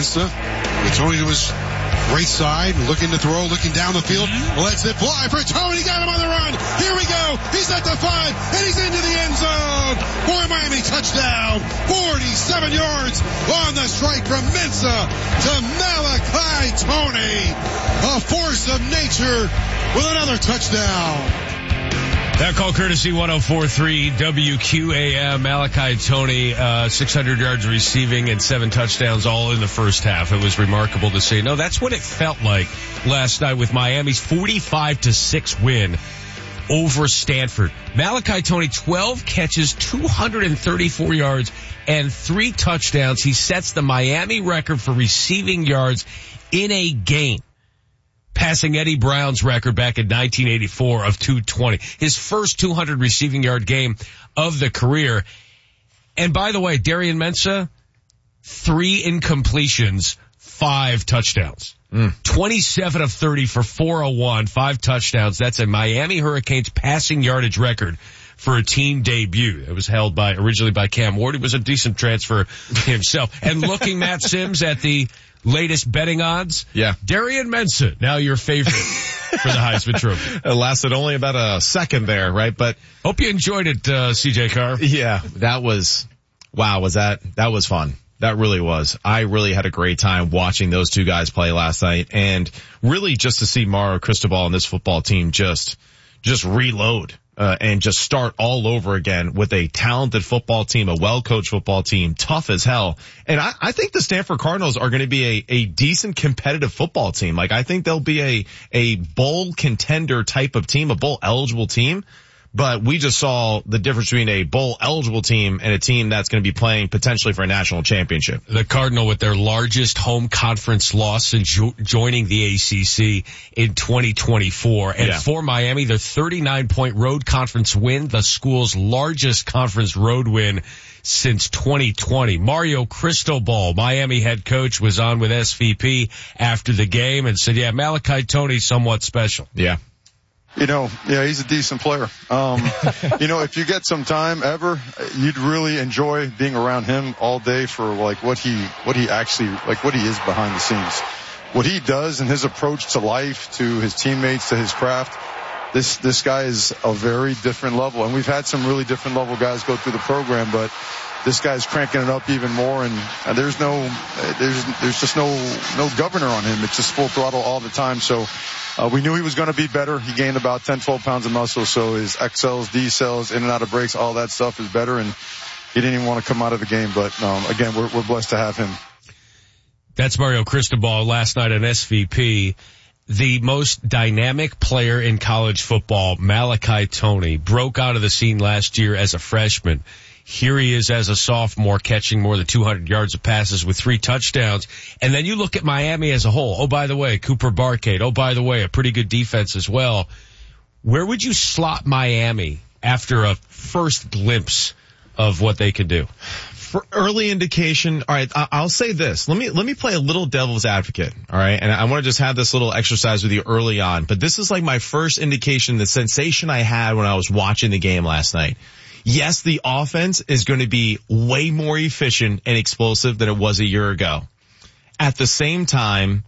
Mensah. Tony to his right side, looking to throw, looking down the field. Lets it fly for Tony. Got him on the run. Here we go. He's at the 5, and he's into the end zone. For Miami, touchdown. 47 yards on the strike from Mensah to Malachi Tony. A force of nature with another touchdown. That call courtesy 104.3 WQAM. Malachi Tony, 600 yards receiving and 7 touchdowns all in the first half. It was remarkable to see. No, that's what it felt like last night with Miami's 45-6 win over Stanford. Malachi Tony, 12 catches, 234 yards, and 3 touchdowns. He sets the Miami record for receiving yards in a game, passing Eddie Brown's record back in 1984 of 220. His first 200 receiving yard game of the career. And by the way, Darian Mensah, 3 incompletions, 5 touchdowns. 27 of 30 for 401, 5 touchdowns. That's a Miami Hurricanes passing yardage record for a team debut. It was held originally by Cam Ward. It was a decent transfer himself. And looking, Matt Sims, at the latest betting odds. Yeah. Darian Mensah, now your favorite for the Heisman Trophy. It lasted only about a second there, right? But hope you enjoyed it, CJ Carr. Yeah, that was fun. That really was. I really had a great time watching those two guys play last night, and really just to see Mario Cristobal and this football team just reload. And just start all over again with a talented football team, a well-coached football team, tough as hell. And I think the Stanford Cardinals are going to be a decent competitive football team. Like, I think they'll be a bowl contender type of team, a bowl eligible team. But we just saw the difference between a bowl eligible team and a team that's going to be playing potentially for a national championship. The Cardinal with their largest home conference loss since joining the ACC in 2024. And for Miami, their 39-point road conference win, the school's largest conference road win since 2020. Mario Cristobal, Miami head coach, was on with SVP after the game and said, Malachi Tony's somewhat special. Yeah. He's a decent player. If you get some time ever, you'd really enjoy being around him all day for like what he actually, like what he is behind the scenes. What he does and his approach to life, to his teammates, to his craft. This guy is a very different level. And we've had some really different level guys go through the program, but this guy's cranking it up even more, and there's just no governor on him. It's just full throttle all the time. So we knew he was going to be better. He gained about 10, 12 pounds of muscle, so his XLs, D cells, in and out of breaks, all that stuff is better, and he didn't even want to come out of the game. But again, we're blessed to have him. That's Mario Cristobal last night on SVP. The most dynamic player in college football, Malachi Tony, broke out of the scene last year as a freshman. Here he is as a sophomore, catching more than 200 yards of passes with 3 touchdowns. And then you look at Miami as a whole. Oh, by the way, Cooper Barcade. Oh, by the way, a pretty good defense as well. Where would you slot Miami after a first glimpse of what they could do? For early indication, all right, I'll say this. Let me play a little devil's advocate, all right? And I want to just have this little exercise with you early on. But this is like my first indication, the sensation I had when I was watching the game last night. Yes, the offense is going to be way more efficient and explosive than it was a year ago. At the same time,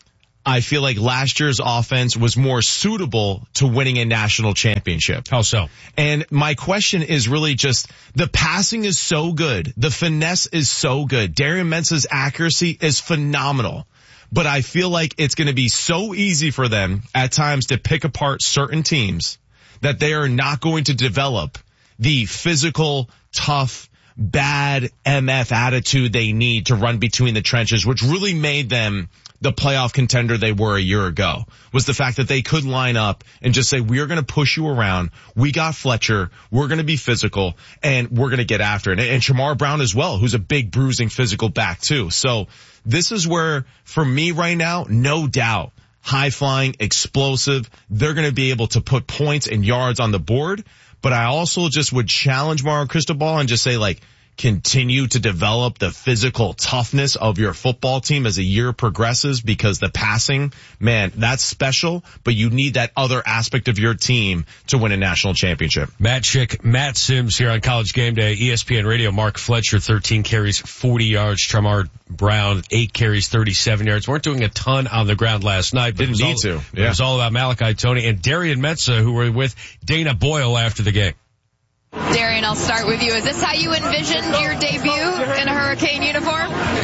I feel like last year's offense was more suitable to winning a national championship. How so? And my question is really just, the passing is so good. The finesse is so good. Darian Mensah's accuracy is phenomenal. But I feel like it's going to be so easy for them at times to pick apart certain teams that they are not going to develop the physical, tough, bad MF attitude they need to run between the trenches, which really made them the playoff contender they were a year ago, was the fact that they could line up and just say, we're going to push you around. We got Fletcher. We're going to be physical, and we're going to get after it. And Shamar Brown as well, who's a big bruising physical back too. So this is where, for me right now, no doubt, high flying, explosive, they're going to be able to put points and yards on the board. But I also just would challenge Mario Cristobal and just say, like, continue to develop the physical toughness of your football team as the year progresses, because the passing, man, that's special, but you need that other aspect of your team to win a national championship. Matt Schick, Matt Sims here on College Game Day, ESPN Radio. Mark Fletcher, 13 carries, 40 yards. Tremar Brown, 8 carries, 37 yards. Weren't doing a ton on the ground last night. But Didn't need to. Yeah. It was all about Malachi Toney and Darian Mensah, who were with Dana Boyle after the game. Darian, I'll start with you. Is this how you envisioned your debut in a Hurricane uniform?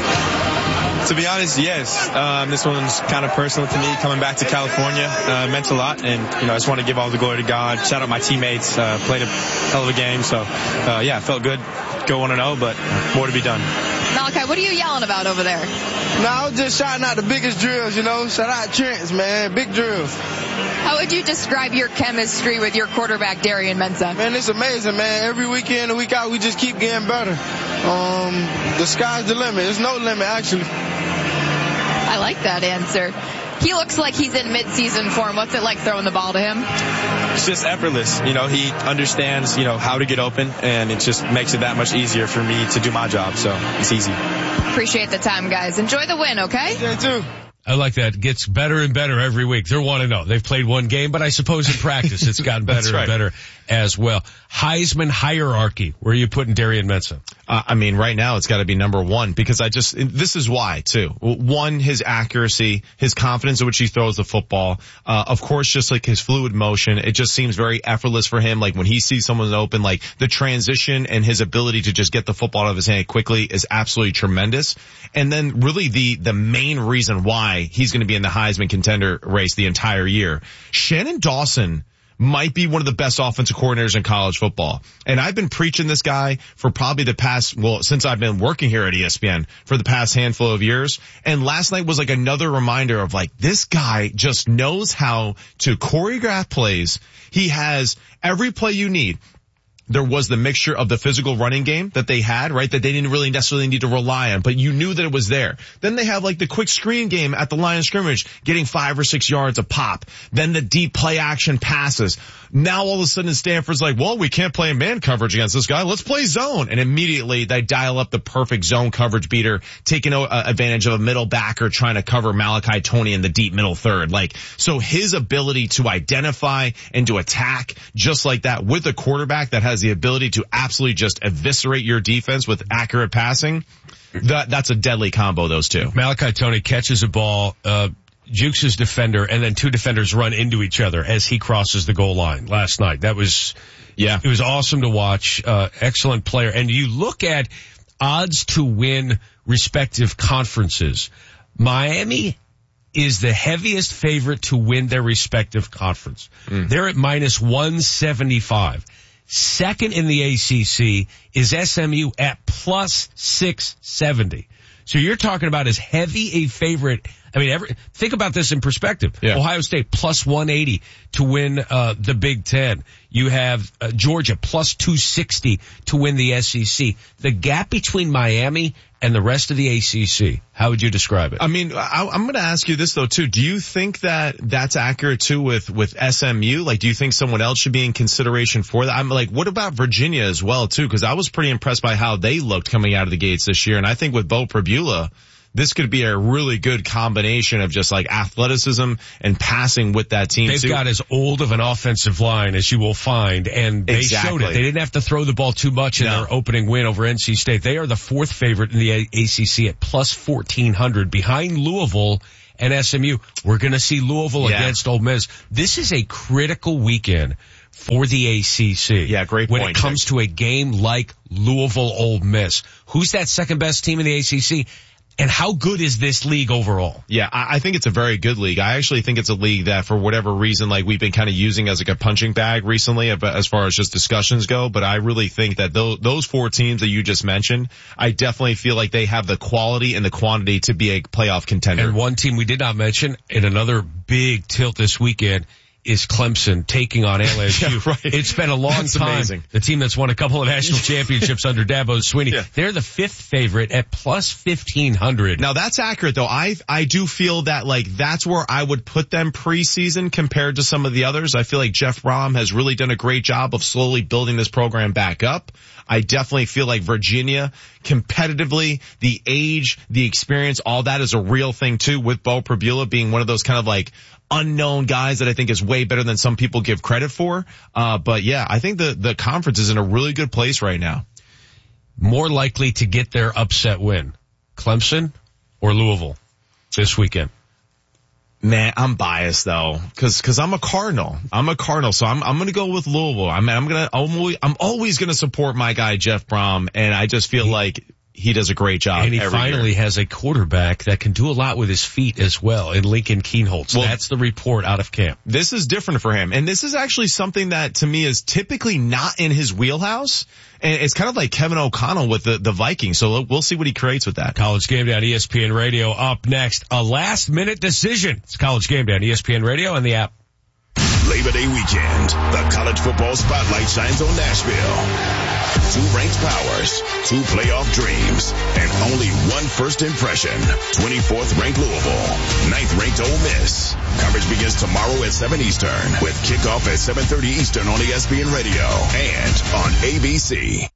To be honest, yes. This one's kind of personal to me. Coming back to California meant a lot, and I just want to give all the glory to God. Shout out my teammates. Played a hell of a game, so yeah, felt good. Go 1-0, but more to be done. Malachi, what are you yelling about over there? No, I was just shouting out the biggest drills. Shout out Trent's, man, big drills. How would you describe your chemistry with your quarterback, Darian Mensah? Man, it's amazing, man. Every weekend and week out, we just keep getting better. The sky's the limit. There's no limit, actually. I like that answer. He looks like he's in mid-season form. What's it like throwing the ball to him? It's just effortless. He understands, how to get open, and it just makes it that much easier for me to do my job. So it's easy. Appreciate the time, guys. Enjoy the win, okay? Yeah, too. I like that. It gets better and better every week. They're 1-0. They've played one game, but I suppose in practice it's gotten better and better as well. Heisman hierarchy. Where are you putting Darian Mensah? Right now it's got to be number 1, because this is why too. 1, his accuracy, his confidence in which he throws the football. Of course, just like his fluid motion, it just seems very effortless for him. Like when he sees someone open, like the transition and his ability to just get the football out of his hand quickly is absolutely tremendous. And then really the main reason why he's going to be in the Heisman contender race the entire year. Shannon Dawson might be one of the best offensive coordinators in college football. And I've been preaching this guy for probably since I've been working here at ESPN for the past handful of years. And last night was like another reminder of like, this guy just knows how to choreograph plays. He has every play you need. There was the mixture of the physical running game that they had, right? That they didn't really necessarily need to rely on, but you knew that it was there. Then they have like the quick screen game at the line of scrimmage, getting 5 or 6 yards a pop. Then the deep play action passes. Now all of a sudden Stanford's like, well, we can't play man coverage against this guy. Let's play zone. And immediately they dial up the perfect zone coverage beater, taking advantage of a middle backer trying to cover Malachi Toney in the deep middle third. So his ability to identify and to attack just like that with a quarterback that has the ability to absolutely just eviscerate your defense with accurate passing, that's a deadly combo, those two. Malachi Toney catches a ball, jukes his defender, and then 2 defenders run into each other as he crosses the goal line last night. It was awesome to watch. Excellent player. And you look at odds to win respective conferences. Miami is the heaviest favorite to win their respective conference. They're at minus 175. Second in the ACC is SMU at plus 670. So you're talking about as heavy a favorite. Think about this in perspective. Yeah. Ohio State plus 180 to win the Big Ten. You have Georgia plus 260 to win the SEC. The gap between Miami and the rest of the ACC, how would you describe it? I'm going to ask you this though too. Do you think that that's accurate too with SMU? Do you think someone else should be in consideration for that? What about Virginia as well too? Because I was pretty impressed by how they looked coming out of the gates this year. And I think with Bo Prabula, this could be a really good combination of just athleticism and passing with that team. They've got as old of an offensive line as you will find, and they showed it. They didn't have to throw the ball too much in their opening win over NC State. They are the 4th favorite in the ACC at plus 1,400 behind Louisville and SMU. We're going to see Louisville against Ole Miss. This is a critical weekend for the ACC. Yeah, great point. When it comes to a game like Louisville-Ole Miss. Who's that second best team in the ACC? And how good is this league overall? Yeah, I think it's a very good league. I actually think it's a league that for whatever reason, we've been kind of using as a punching bag recently as far as just discussions go. But I really think that those 4 teams that you just mentioned, I definitely feel like they have the quality and the quantity to be a playoff contender. And one team we did not mention in another big tilt this weekend is Clemson taking on LSU. Yeah, right. It's been a long That's time. amazing. The team that's won a couple of national championships under Dabo Swinney. Yeah. They're the 5th favorite at plus 1,500. Now that's accurate though. I do feel that like that's where I would put them preseason compared to some of the others. I feel like Jeff Brom has really done a great job of slowly building this program back up. I definitely feel like Virginia competitively, the age, the experience, all that is a real thing too, with Bo Prabula being one of those kind of like unknown guys that I think is way better than some people give credit for. But yeah, I think the conference is in a really good place right now. More likely to get their upset win, Clemson or Louisville this weekend? Man, I'm biased though, cause I'm a Cardinal. So I'm going to go with Louisville. I'm always going to support my guy, Jeff Brom. And I just feel like he does a great job. And he finally has a quarterback that can do a lot with his feet as well in Lincoln Kienholz. Well, that's the report out of camp. This is different for him. And this is actually something that to me is typically not in his wheelhouse. And it's kind of like Kevin O'Connell with the Vikings. So we'll see what he creates with that. College Game Day on ESPN Radio. Up next, a last minute decision. It's College Game Day on ESPN Radio and the app. Labor Day weekend, the college football spotlight shines on Nashville. 2 ranked powers, 2 playoff dreams, and only 1 first impression. 24th ranked Louisville, 9th ranked Ole Miss. Coverage begins tomorrow at 7 Eastern with kickoff at 7:30 Eastern on ESPN Radio and on ABC.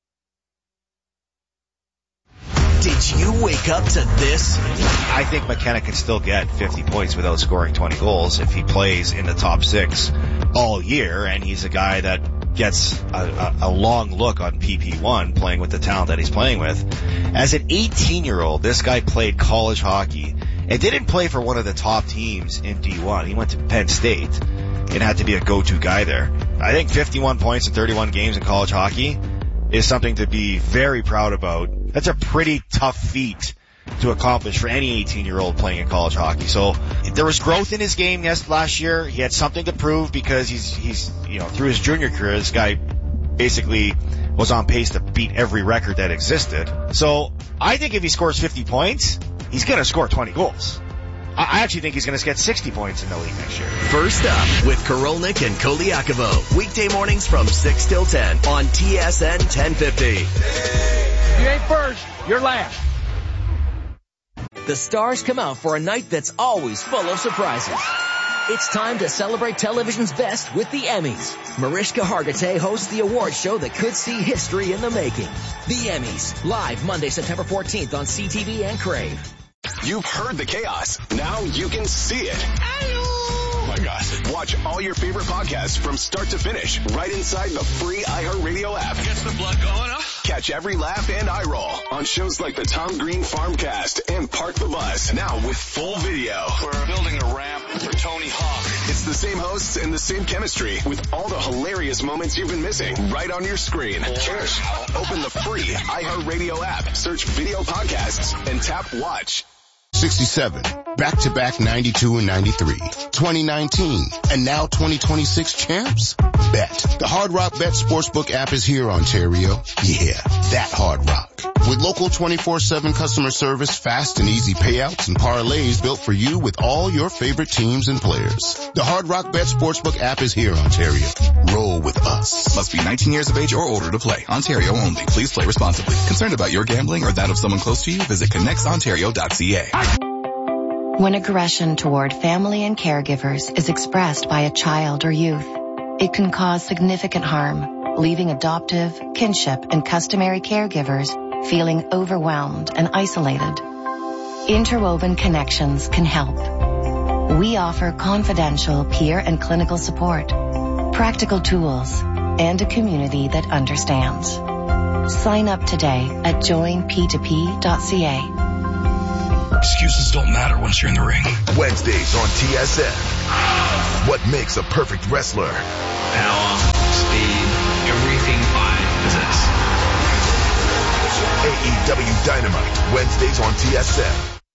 Did you wake up to this? I think McKenna can still get 50 points without scoring 20 goals if he plays in the top 6 all year, and he's a guy that gets a long look on PP1 playing with the talent that he's playing with. As an 18-year-old, this guy played college hockey and didn't play for one of the top teams in D1. He went to Penn State and had to be a go-to guy there. I think 51 points in 31 games in college hockey is something to be very proud about. That's a pretty tough feat to accomplish for any 18-year-old playing in college hockey. So there was growth in his game last year. He had something to prove because he's through his junior career, this guy basically was on pace to beat every record that existed. So I think if he scores 50 points, he's going to score 20 goals. I actually think he's going to get 60 points in the league next year. First up with Korolnik and Koliakovo. Weekday mornings from 6 till 10 on TSN 1050. You ain't first, you're last. The stars come out for a night that's always full of surprises. It's time to celebrate television's best with the Emmys. Mariska Hargitay hosts the award show that could see history in the making. The Emmys, live Monday, September 14th on CTV and Crave. You've heard the chaos. Now you can see it. Oh my gosh. Watch all your favorite podcasts from start to finish right inside the free iHeartRadio app. Gets the blood going, huh? Catch every laugh and eye roll on shows like the Tom Green Farmcast and Park the Bus. Now with full video. We're building a ramp for Tony Hawk. It's the same hosts and the same chemistry with all the hilarious moments you've been missing right on your screen. Cheers. Open the free iHeartRadio app, search video podcasts, and tap watch. 67, back-to-back 92 and 93, 2019, and now 2026 champs? Bet. The Hard Rock Bet Sportsbook app is here, Ontario. Yeah, that Hard Rock. With local 24/7 customer service, fast and easy payouts, and parlays built for you with all your favorite teams and players. The Hard Rock Bet Sportsbook app is here, Ontario. Roll with us. Must be 19 years of age or older to play. Ontario only. Please play responsibly. Concerned about your gambling or that of someone close to you? Visit connectsontario.ca. When aggression toward family and caregivers is expressed by a child or youth, it can cause significant harm, leaving adoptive, kinship, and customary caregivers feeling overwhelmed and isolated. Interwoven Connections can help. We offer confidential peer and clinical support, practical tools, and a community that understands. Sign up today at joinp2p.ca. Excuses don't matter once you're in the ring. Wednesdays on TSN. What makes a perfect wrestler? Power, speed, everything I possess. AEW Dynamite, Wednesdays on TSN.